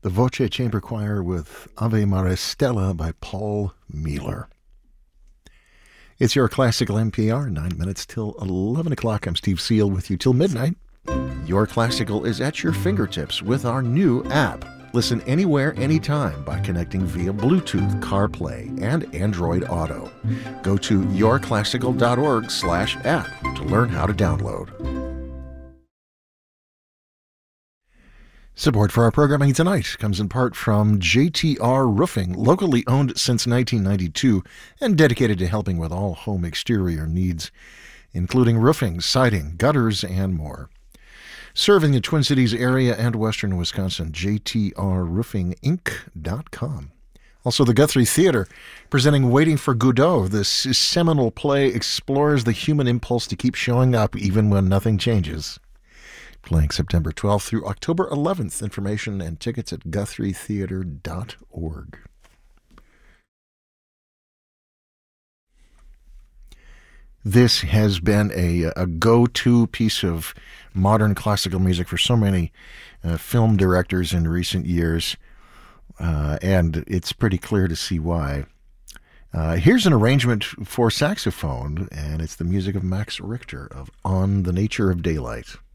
The Voce Chamber Choir with Ave Maris Stella by Paul Mueller. It's your Classical NPR, 9 minutes till 11 o'clock. I'm Steve Seal with you till midnight. Your Classical is at your fingertips with our new app. Listen anywhere, anytime by connecting via Bluetooth, CarPlay, and Android Auto. Go to yourclassical.org/app to learn how to download. Support for our programming tonight comes in part from JTR Roofing, locally owned since 1992 and dedicated to helping with all home exterior needs, including roofing, siding, gutters, and more. Serving the Twin Cities area and western Wisconsin, jtrroofinginc.com. Also, the Guthrie Theater, presenting Waiting for Godot. This seminal play explores the human impulse to keep showing up even when nothing changes. Playing September 12th through October 11th. Information and tickets at GuthrieTheater.org. This has been a go-to piece of modern classical music for so many film directors in recent years, and it's pretty clear to see why. Here's an arrangement for saxophone, and it's the music of Max Richter of On the Nature of Daylight.